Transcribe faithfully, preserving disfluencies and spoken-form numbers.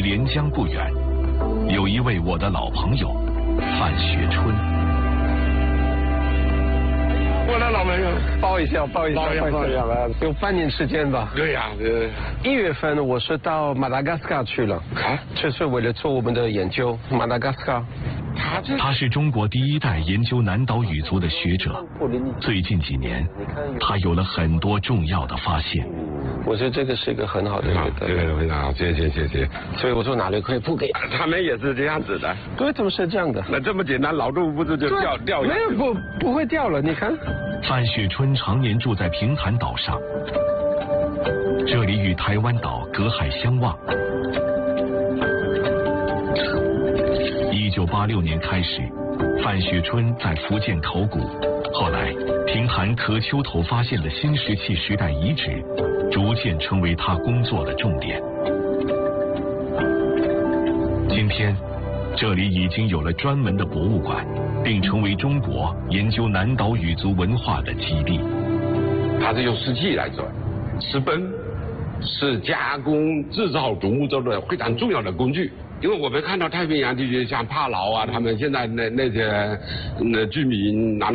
连江不远，有一位我的老朋友范雪春。 我的老朋友， 抱一下，抱一下， 抱一下，抱一下吧，有半年时间吧。 对呀，呃， 一月份我是到马达加斯加去了，啊，就是为了做我们的研究。马达加斯加， 他他是中国第一代研究南岛语族的学者。最近几年，他有了很多重要的发现。 我觉得这个是一个很好的一个， 这个非常好，谢谢谢谢。 所以我说哪里可以不给？ 他们也是这样子的。 对，怎么是这样的？ 那这么简单，老动物不是就掉掉下去？ 没有，不不会掉了。你看， 范雪春常年住在平潭岛上，这里与台湾岛隔海相望。一九八六年开始，范雪春在福建考古，后来平潭壳丘头发现的新石器时代遗址，逐渐成为他工作的重点。今天，这里已经有了专门的博物馆，并成为中国研究南岛语族文化的基地。 它是用石器来做，石崩是加工制造独木舟的非常重要的工具。因为我们看到太平洋地区像帕劳啊，他们现在那那些那居民拿